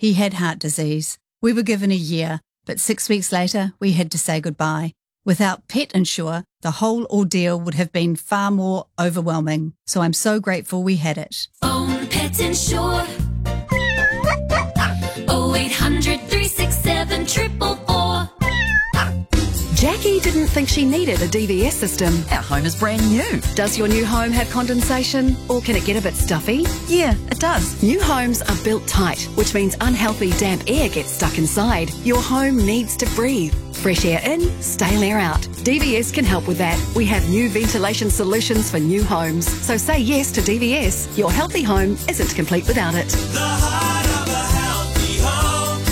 He had heart disease. We were given a year, but 6 weeks later, we had to say goodbye. Without Pet Insure, the whole ordeal would have been far more overwhelming. So I'm so grateful we had it. Phone Pet Insure. 0800 367 444. Jackie didn't think she needed a DVS system. Our home is brand new. Does your new home have condensation, or can it get a bit stuffy? Yeah, it does. New homes are built tight, which means unhealthy damp air gets stuck inside. Your home needs to breathe. Fresh air in, stale air out. DVS can help with that. We have new ventilation solutions for new homes. So say yes to DVS. Your healthy home isn't complete without it. The heart of a healthy home,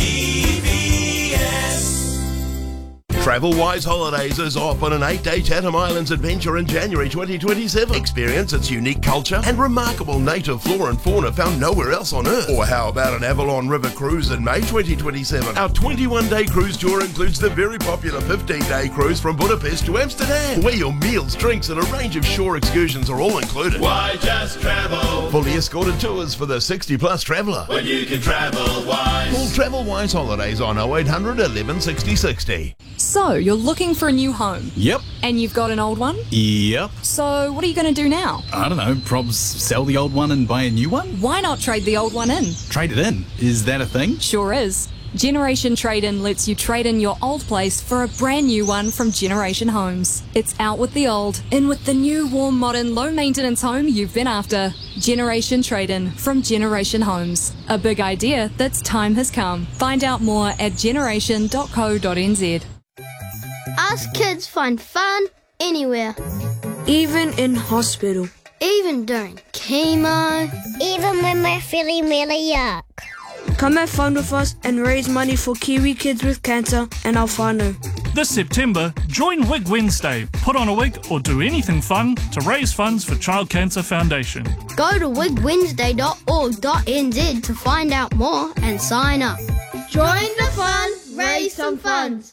DVS. Travel Wise Holidays is off on an 8-day Chatham Islands adventure in January 2027. Experience its unique culture and remarkable native flora and fauna found nowhere else on Earth. Or how about an Avalon River cruise in May 2027? Our 21-day cruise tour includes the very popular 15-day cruise from Budapest to Amsterdam, where your meals, drinks and a range of shore excursions are all included. Why just travel Fully escorted tours for the 60-plus traveller. when you can travel wise? Call Travel Wise Holidays on 0800 11 60 60. So, you're looking for a new home. Yep. And you've got an old one? Yep. So, what are you going to do now? I don't know, probs sell the old one and buy a new one? Why not trade the old one in? Trade it in. Is that a thing? Sure is. Generation Trade-In lets you trade in your old place for a brand new one from Generation Homes. It's out with the old, in with the new, warm, modern, low-maintenance home you've been after. Generation Trade-In from Generation Homes. A big idea that's time has come. Find out more at generation.co.nz. Us kids find fun anywhere. Even in hospital. Even during chemo. Even when we're feeling really yuck. Come have fun with us and raise money for Kiwi kids with cancer and our whānau. This September, join Wig Wednesday. Put on a wig or do anything fun to raise funds for Child Cancer Foundation. Go to wigwednesday.org.nz to find out more and sign up. Join the fun, raise some funds.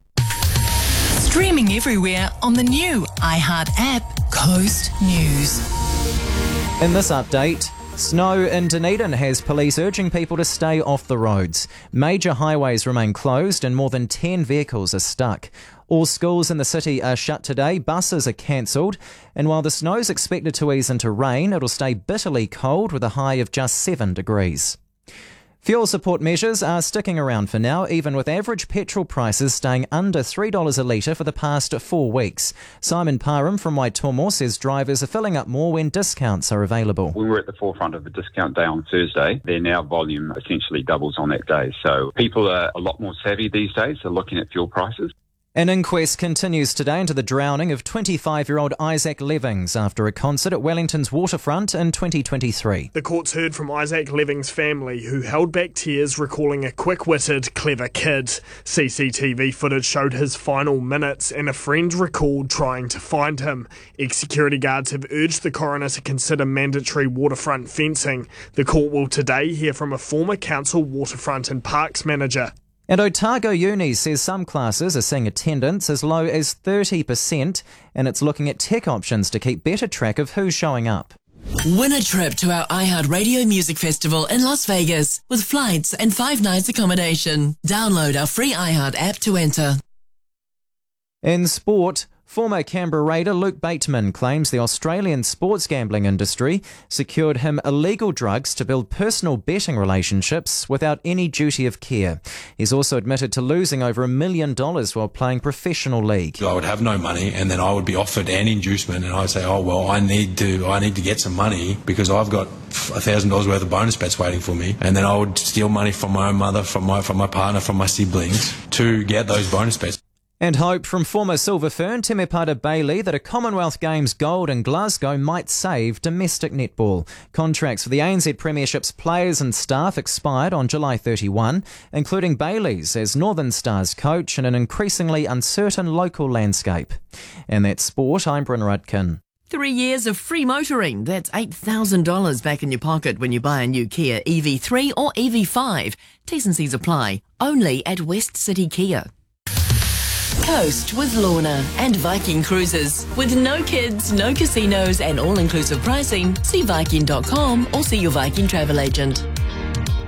Streaming everywhere on the new iHeart app, Coast News. In this update, snow in Dunedin has police urging people to stay off the roads. Major highways remain closed and more than 10 vehicles are stuck. All schools in the city are shut today, buses are cancelled, and while the snow's expected to ease into rain, it'll stay bitterly cold with a high of just 7 degrees. Fuel support measures are sticking around for now, even with average petrol prices staying under $3 a litre for the past 4 weeks. Simon Parham from Waitomo says drivers are filling up more when discounts are available. We were at the forefront of the discount day on Thursday. Their now volume essentially doubles on that day. So people are a lot more savvy these days. They're looking at fuel prices. An inquest continues today into the drowning of 25-year-old Isaac Levings after a concert at Wellington's waterfront in 2023. The courts heard from Isaac Levings' family, who held back tears recalling a quick-witted, clever kid. CCTV footage showed his final minutes, and a friend recalled trying to find him. Ex-security guards have urged the coroner to consider mandatory waterfront fencing. The court will today hear from a former council waterfront and parks manager. And Otago Uni says some classes are seeing attendance as low as 30%, and it's looking at tech options to keep better track of who's showing up. Win a trip to our iHeart Radio Music Festival in Las Vegas with flights and 5 nights accommodation. Download our free iHeart app to enter. In sport, former Canberra Raider Luke Bateman claims the Australian sports gambling industry secured him illegal drugs to build personal betting relationships without any duty of care. He's also admitted to losing over $1 million while playing professional league. I would have no money, and then I would be offered an inducement, and I'd say, oh well, I need to get some money because I've got $1,000 worth of bonus bets waiting for me, and then I would steal money from my own mother, from my partner, from my siblings to get those bonus bets. And hope from former Silver Fern Temepara Bailey that a Commonwealth Games gold in Glasgow might save domestic netball. Contracts for the ANZ Premiership's players and staff expired on July 31, including Bailey's as Northern Stars coach in an increasingly uncertain local landscape. And that's sport. I'm Bryn Rudkin. 3 years of free motoring. That's $8,000 back in your pocket when you buy a new Kia EV3 or EV5. T's and C's apply. Only at West City Kia. Coast with Lorna and Viking Cruises. With no kids, no casinos and all-inclusive pricing, see Viking.com or see your Viking travel agent.